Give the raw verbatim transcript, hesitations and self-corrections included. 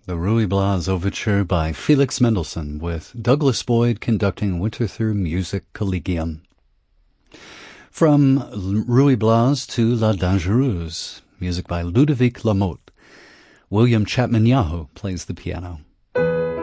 The Ruy Blas Overture by Felix Mendelssohn, with Douglas Boyd conducting Winterthur Music Collegium. From Ruy Blas to La Dangereuse, music by Ludovic Lamotte. William Chapman Yahoo plays the piano.